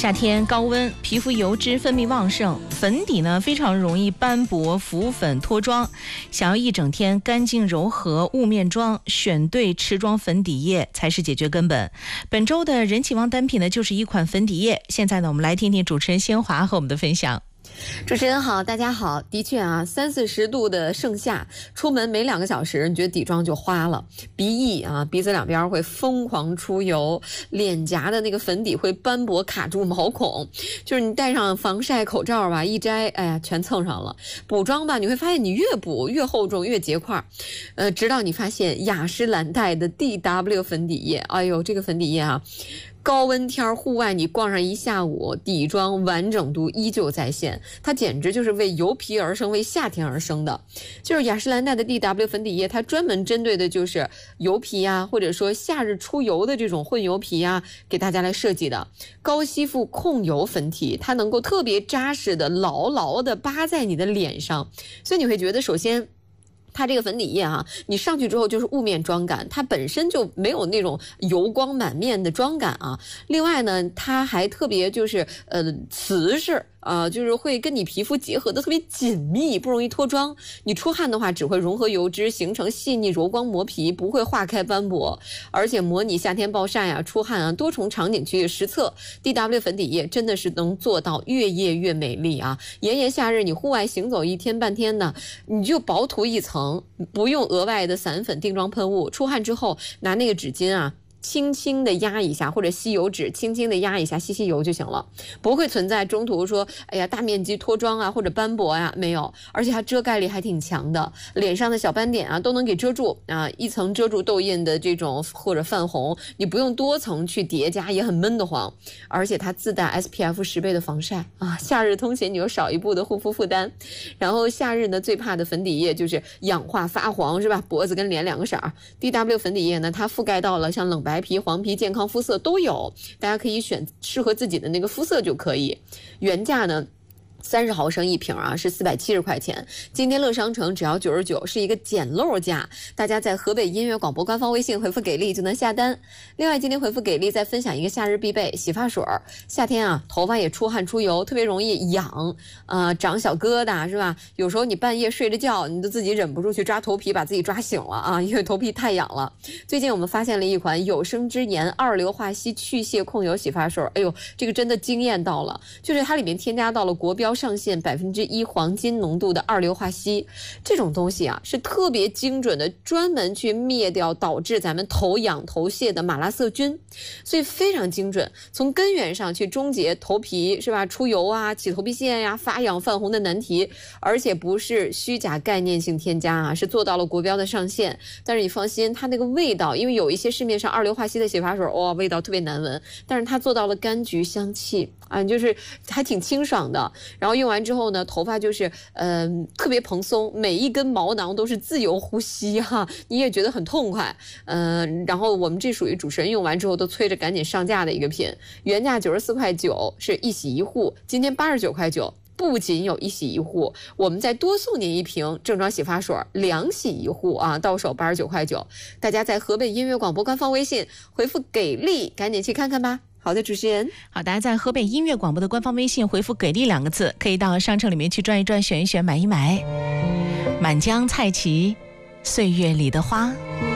夏天高温，皮肤油脂分泌旺盛，粉底呢非常容易斑驳、浮粉、脱妆。想要一整天干净柔和雾面妆，选对持妆粉底液才是解决根本。本周的人气王单品呢，就是一款粉底液。现在呢，我们来听听主持人鲜华和我们的分享。 主持人好，大家好。的确啊，30-40度的盛夏，出门没2个小时，你觉得底妆就花了，鼻翼啊，鼻子两边会疯狂出油，脸颊的那个粉底会斑驳卡住毛孔，就是你戴上防晒口罩吧，一摘，哎呀，全蹭上了。补妆吧，你会发现你越补越厚重，越结块，直到你发现雅诗兰黛的 DW 粉底液，哎呦，这个粉底液啊。高温天户外你逛上一下午，底妆完整度依旧在线，它简直就是为油皮而生，为夏天而生的。就是雅诗兰黛的 DW 粉底液，它专门针对的就是油皮啊，或者说夏日出油的这种混油皮啊，给大家来设计的高吸附控油粉体，它能够特别扎实的牢牢的扒在你的脸上，所以你会觉得首先它这个粉底液啊，你上去之后就是雾面妆感，它本身就没有那种油光满面的妆感啊。另外呢，它还特别就是瓷实。就是会跟你皮肤结合的特别紧密，不容易脱妆。你出汗的话，只会融合油脂，形成细腻柔光磨皮，不会化开斑驳，而且模拟夏天暴晒啊、出汗啊多重场景去实测。DW 粉底液真的是能做到越夜越美丽啊！炎炎夏日，你户外行走一天半天的，你就薄涂一层，不用额外的散粉定妆喷雾，出汗之后拿那个纸巾啊。轻轻的压一下，或者吸油纸轻轻的压一下，吸油就行了，不会存在中途说哎呀大面积脱妆啊或者斑驳呀，没有，而且它遮盖力还挺强的，脸上的小斑点啊都能给遮住啊，一层遮住痘印的这种或者泛红，你不用多层去叠加也很闷得慌，而且它自带 SPF 10倍的防晒啊，夏日通勤你又少一步的护肤负担。然后夏日呢最怕的粉底液就是氧化发黄是吧，脖子跟脸两个色儿。 DW 粉底液呢它覆盖到了像冷白皮、黄皮、健康肤色都有，大家可以选适合自己的那个肤色就可以。原价呢30毫升一瓶啊，是470块钱。今天乐商城只要99，是一个捡漏价。大家在河北音乐广播官方微信回复给力就能下单。另外，今天回复给力再分享一个夏日必备洗发水。夏天啊，头发也出汗出油，特别容易痒，长小疙瘩是吧？有时候你半夜睡着觉，你都自己忍不住去抓头皮，把自己抓醒了啊，因为头皮太痒了。最近我们发现了一款有生之年2硫化硒去屑控油洗发水，哎呦，这个真的惊艳到了，就是它里面添加到了国标上限1%黄金浓度的2硫化硒，这种东西啊是特别精准的，专门去灭掉导致咱们头痒头屑的马拉色菌，所以非常精准，从根源上去终结头皮是吧出油啊、起头皮屑呀、发痒泛红的难题，而且不是虚假概念性添加啊，是做到了国标的上限。但是你放心，它那个味道，因为有一些市面上2硫化硒的洗发水，哇，味道特别难闻，但是它做到了柑橘香气啊，就是还挺清爽的。然后用完之后呢，头发就是特别蓬松，每一根毛囊都是自由呼吸哈，你也觉得很痛快。然后我们这属于主持人用完之后都催着赶紧上架的一个品，原价94.9块，是一洗一护，今天89.9块。不仅有一洗一护，我们再多送您一瓶正装洗发水，2洗一护啊，到手89.9块。大家在河北音乐广播官方微信回复给力，赶紧去看看吧。好的，主持人。 好，大家在河北音乐广播的官方微信回复给力2个字，可以到商城里面去转一转，选一选，买一买。满江菜畦，岁月里的花。